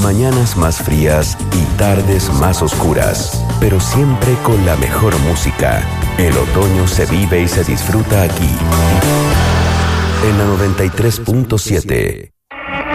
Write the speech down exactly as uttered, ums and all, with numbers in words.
Mañanas más frías y tardes más oscuras, pero siempre con la mejor música. El otoño se vive y se disfruta aquí. En la noventa y tres punto siete.